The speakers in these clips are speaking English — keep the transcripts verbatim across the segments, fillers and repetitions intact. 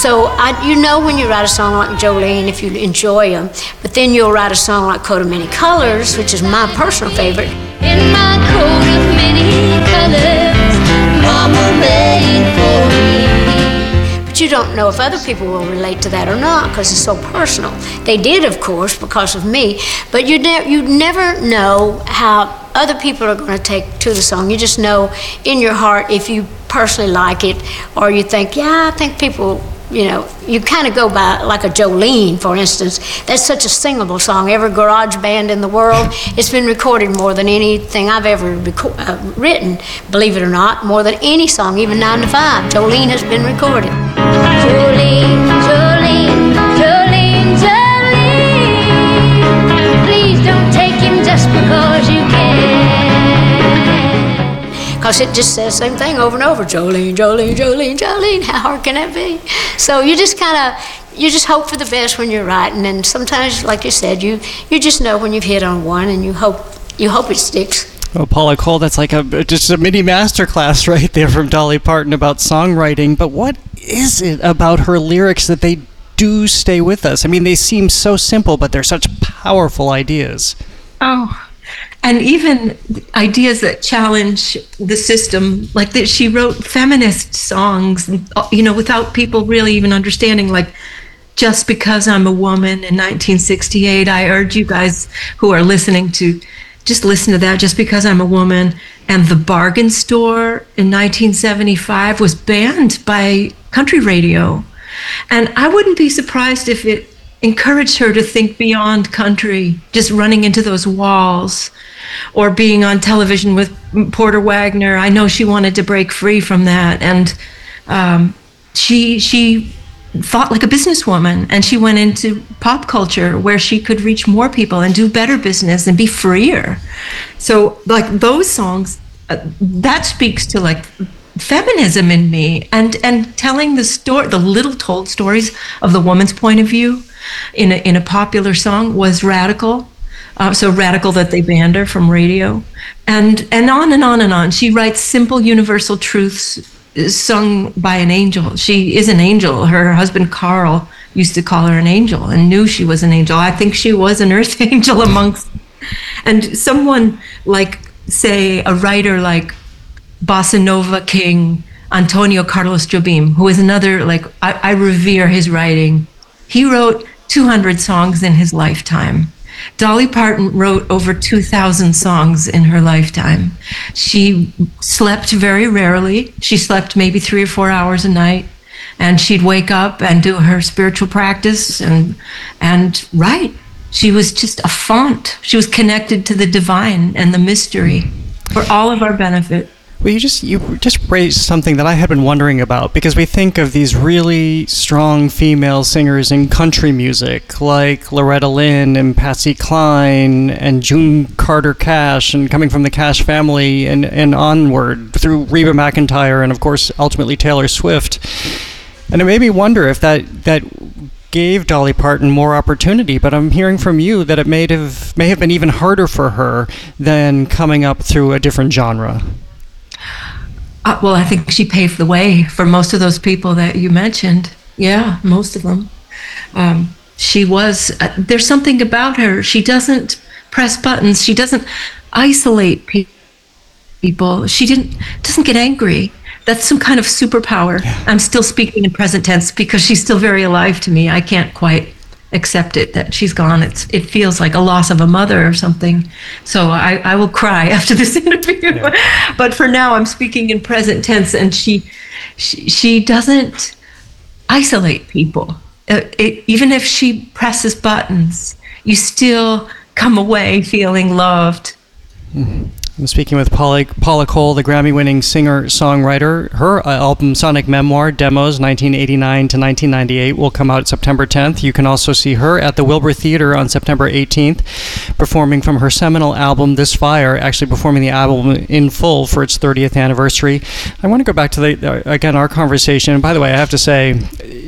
So I, you know when you write a song like Jolene, if you enjoy them, but then you'll write a song like Coat of Many Colors, which is my personal favorite. In my coat of many colors, Mama made for me. But you don't know if other people will relate to that or not because it's so personal. They did, of course, because of me, but you ne- you never know how other people are going to take to the song. You just know in your heart if you personally like it or you think, yeah, I think people, you know, you kind of go by like a Jolene, for instance. That's such a singable song. Every garage band in the world, it's been recorded more than anything I've ever reco- uh, written, believe it or not, more than any song, even nine to five. Jolene has been recorded. Jolene, Jolene, Jolene, Jolene, please don't take him just because you can. Because it just says the same thing over and over. Jolene, Jolene, Jolene, Jolene. How hard can that be? So you just kind of, you just hope for the best when you're writing. And sometimes, like you said, you you just know when you've hit on one, and you hope you hope it sticks. Well, Paula Cole, that's like a just a mini masterclass right there from Dolly Parton about songwriting. But what is it about her lyrics that they do stay with us? I mean, they seem so simple, but they're such powerful ideas. Oh. And even ideas that challenge the system, like that she wrote feminist songs, you know, without people really even understanding, like, just because I'm a woman in nineteen sixty-eight, I urge you guys who are listening to just listen to that, just because I'm a woman. And The Bargain Store in nineteen seventy-five was banned by country radio. And I wouldn't be surprised if it encouraged her to think beyond country, just running into those walls, or being on television with Porter Wagner. I know she wanted to break free from that, and um, she she thought like a businesswoman, and she went into pop culture where she could reach more people and do better business and be freer. So, like those songs, uh, that speaks to like feminism in me, and and telling the story, the little told stories of the woman's point of view in a, in a popular song was radical. Uh, so radical that they banned her from radio, and and on and on and on. She writes simple universal truths sung by an angel. She is an angel. Her husband Carl used to call her an angel and knew she was an angel. I think she was an earth angel amongst. And someone like, say, a writer like Bossa Nova king Antonio Carlos Jobim, who is another, like, I, I revere his writing. He wrote two hundred songs in his lifetime. Dolly Parton wrote over two thousand songs in her lifetime. She slept very rarely. She slept maybe three or four hours a night, and she'd wake up and do her spiritual practice and and write. She was just a font. She was connected to the divine and the mystery for all of our benefit. Well, you just you just raised something that I had been wondering about, because we think of these really strong female singers in country music, like Loretta Lynn and Patsy Cline and June Carter Cash, and coming from the Cash family and, and onward through Reba McEntire and, of course, ultimately Taylor Swift. And it made me wonder if that that gave Dolly Parton more opportunity, but I'm hearing from you that it may have may have been even harder for her than coming up through a different genre. Uh, well, I think she paved the way for most of those people that you mentioned. Yeah, most of them. Um, she was, uh, there's something about her. She doesn't press buttons. She doesn't isolate pe- people. She didn't doesn't get angry. That's some kind of superpower. Yeah. I'm still speaking in present tense because she's still very alive to me. I can't quite accept it that she's gone. It's it feels like a loss of a mother or something. So I, I will cry after this interview. Yeah. But for now, I'm speaking in present tense, and she she, she doesn't isolate people. Uh, it, even if she presses buttons, you still come away feeling loved. Mm-hmm. I'm speaking with Paula, Paula Cole, the Grammy-winning singer-songwriter. Her uh, album, Sonic Memoir, Demos, nineteen eighty-nine to nineteen ninety-eight, will come out September tenth. You can also see her at the Wilbur Theater on September eighteenth, performing from her seminal album, This Fire, actually performing the album in full for its thirtieth anniversary. I want to go back to, the, uh, again, our conversation. And by the way, I have to say,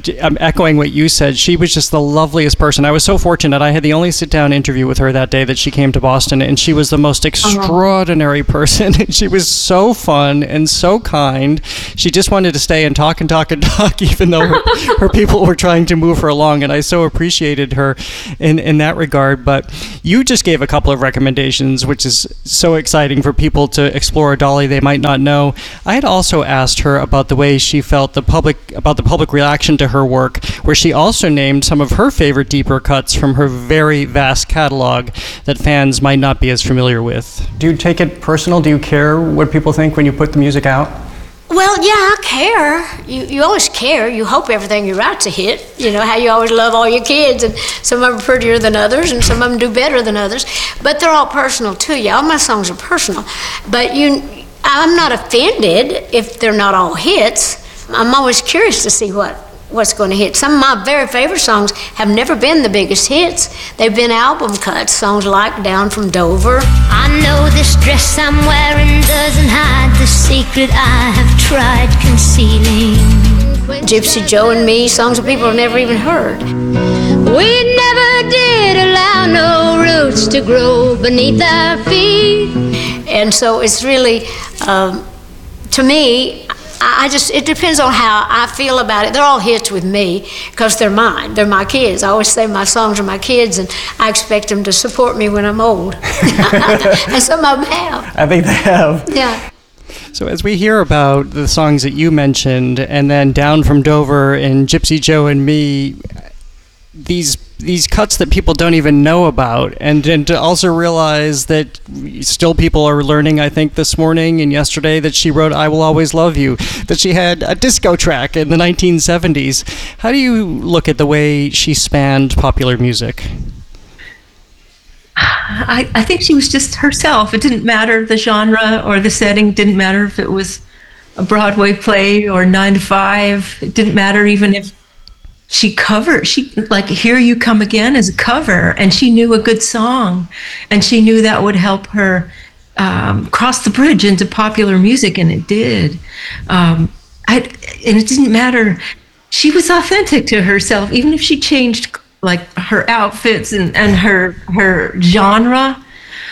I'm echoing what you said. She was just the loveliest person. I was so fortunate. I had the only sit-down interview with her that day that she came to Boston, and she was the most extraordinary person. She was so fun and so kind. She just wanted to stay and talk and talk and talk, even though her, her people were trying to move her along, and I so appreciated her in, in that regard. But you just gave a couple of recommendations, which is so exciting for people to explore a Dolly they might not know. I had also asked her about the way she felt the public about the public reaction to her work, where she also named some of her favorite deeper cuts from her very vast catalog that fans might not be as familiar with. Do you take it personal? Do you care what people think when you put the music out? Well, yeah, I care. You you always care. You hope everything you write's a hit. You know how you always love all your kids, and some of them are prettier than others, and some of them do better than others. But they're all personal too. Yeah, all my songs are personal. But you, I'm not offended if they're not all hits. I'm always curious to see what what's going to hit. Some of my very favorite songs have never been the biggest hits. They've been album cuts, songs like Down from Dover. I know this dress I'm wearing doesn't hide the secret I have tried concealing. Gypsy Joe and Me, songs that people have never even heard. We never did allow no roots to grow beneath our feet. And so it's really, um, to me, I just, it depends on how I feel about it. They're all hits with me because they're mine. They're my kids. I always say my songs are my kids, and I expect them to support me when I'm old. And some of them have. I think they have. Yeah. So as we hear about the songs that you mentioned, and then Down from Dover and Gypsy Joe and Me, these these cuts that people don't even know about, and, and to also realize that still people are learning, I think this morning and yesterday, that she wrote I Will Always Love You, that she had a disco track in the nineteen seventies. How do you look at the way she spanned popular music? I, I think she was just herself. It didn't matter the genre or the setting. It didn't matter if it was a Broadway play or nine to five. It didn't matter even if she covered, she like Here You Come Again is a cover, and she knew a good song, and she knew that would help her um, cross the bridge into popular music, and it did. Um, I, and it didn't matter. She was authentic to herself, even if she changed like her outfits and, and her her genre.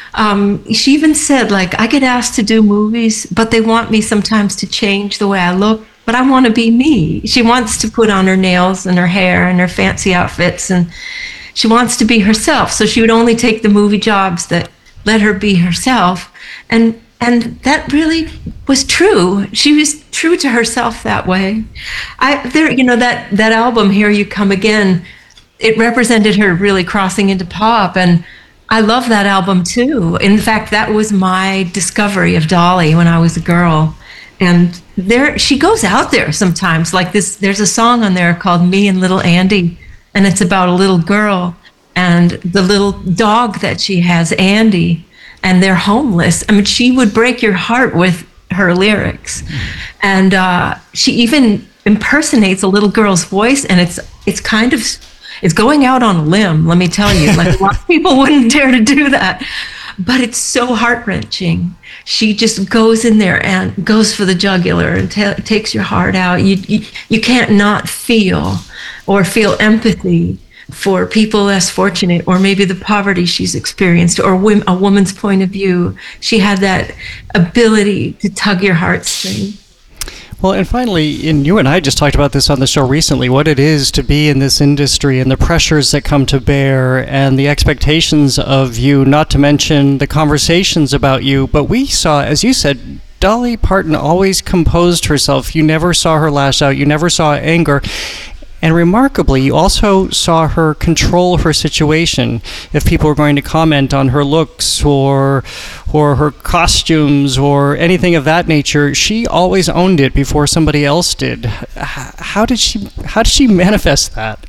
Um, she even said, like, I get asked to do movies, but they want me sometimes to change the way I look, but I want to be me. She wants to put on her nails and her hair and her fancy outfits, and she wants to be herself. So she would only take the movie jobs that let her be herself. And and that really was true. She was true to herself that way. I there, you know, that that album, Here You Come Again, it represented her really crossing into pop, and I love that album too. In fact, that was my discovery of Dolly when I was a girl. And there, she goes out there sometimes. Like this, there's a song on there called Me and Little Andy, and it's about a little girl and the little dog that she has, Andy, and they're homeless. I mean, she would break your heart with her lyrics. And uh, she even impersonates a little girl's voice, and it's it's kind of, it's going out on a limb, let me tell you. Like, a lot of people wouldn't dare to do that. But it's so heart-wrenching. She just goes in there and goes for the jugular and ta- takes your heart out. You, you you can't not feel or feel empathy for people less fortunate, or maybe the poverty she's experienced, or wom- a woman's point of view. She had that ability to tug your heartstring. Well, and finally, and you and I just talked about this on the show recently, what it is to be in this industry and the pressures that come to bear and the expectations of you, not to mention the conversations about you. But we saw, as you said, Dolly Parton always composed herself. You never saw her lash out. You never saw anger. And remarkably, you also saw her control her situation. If people were going to comment on her looks or or her costumes or anything of that nature, she always owned it before somebody else did. How did she how did she manifest that?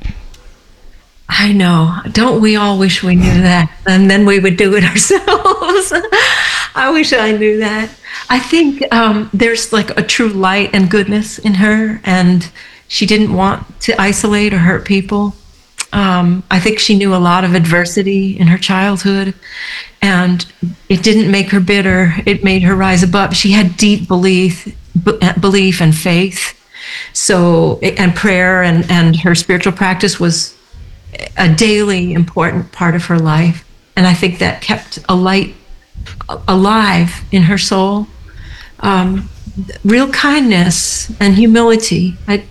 I know. Don't we all wish we knew that? And then we would do it ourselves. I wish I knew that. I think um, there's like a true light and goodness in her, and she didn't want to isolate or hurt people. Um, I think she knew a lot of adversity in her childhood, and it didn't make her bitter. It made her rise above. She had deep belief, b- belief and faith, So, and prayer and, and her spiritual practice was a daily important part of her life. And I think that kept a light alive in her soul. Um, real kindness and humility. I,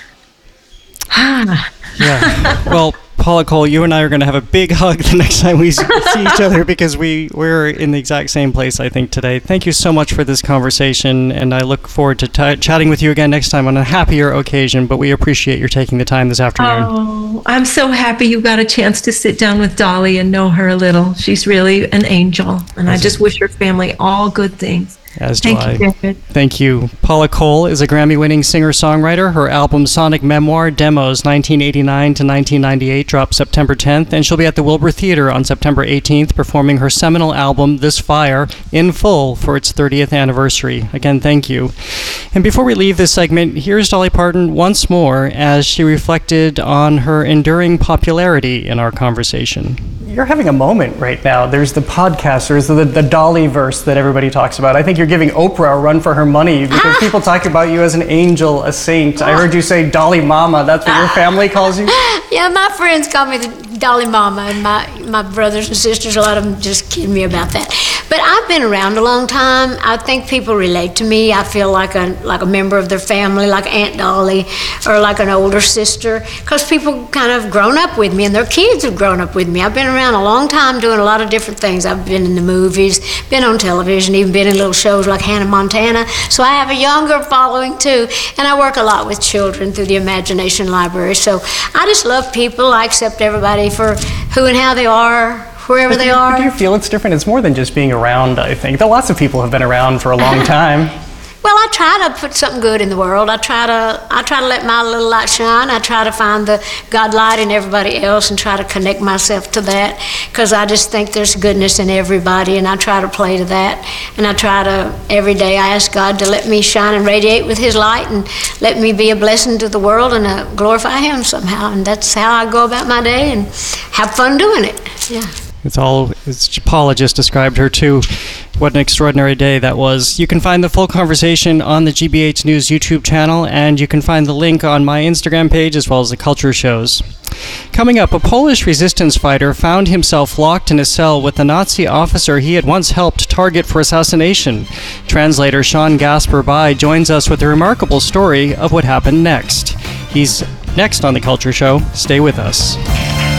ah. Yeah. Well, Paula Cole, you and I are going to have a big hug the next time we see each other, because we, we're in the exact same place, I think, today. Thank you so much for this conversation, and I look forward to t- chatting with you again next time on a happier occasion, but we appreciate your taking the time this afternoon. Oh, I'm so happy you got a chance to sit down with Dolly and know her a little. She's really an angel, and I just wish her family all good things. As do Thank I. you, David. Thank you. Paula Cole is a Grammy-winning singer-songwriter. Her album Sonic Memoir Demos nineteen eighty-nine to nineteen ninety-eight dropped September tenth, and she'll be at the Wilbur Theater on September eighteenth performing her seminal album This Fire in full for its thirtieth anniversary. Again, thank you. And before we leave this segment, here's Dolly Parton once more as she reflected on her enduring popularity in our conversation. You're having a moment right now. There's the podcast, there's the, the Dollyverse that everybody talks about. I think you're giving Oprah a run for her money because people talk about you as an angel, a saint. I heard you say Dolly Mama. That's what your family calls you? Yeah, my friends call me the Dolly Mama, and my, my brothers and sisters, a lot of them just kid me about that. But I've been around a long time. I think people relate to me. I feel like a like a member of their family, like Aunt Dolly, or like an older sister, because people kind of grown up with me, and their kids have grown up with me. I've been around a long time doing a lot of different things. I've been in the movies, been on television, even been in little shows like Hannah Montana. So I have a younger following too, and I work a lot with children through the Imagination Library. So I just love people. I accept everybody for who and how they are, wherever they are. Do you feel it's different? It's more than just being around, I think. Though lots of people have been around for a long time. Well, I try to put something good in the world. I try to I try to let my little light shine. I try to find the God light in everybody else and try to connect myself to that, because I just think there's goodness in everybody, and I try to play to that. And I try to, every day I ask God to let me shine and radiate with His light and let me be a blessing to the world and uh, glorify Him somehow. And that's how I go about my day and have fun doing it. Yeah. It's all, as Paula just described her too. What an extraordinary day that was. You can find the full conversation on the G B H News YouTube channel, and you can find the link on my Instagram page as well as the Culture Shows. Coming up, a Polish resistance fighter found himself locked in a cell with a Nazi officer he had once helped target for assassination. Translator Sean Gasper Bai joins us with a remarkable story of what happened next. He's next on the Culture Show. Stay with us.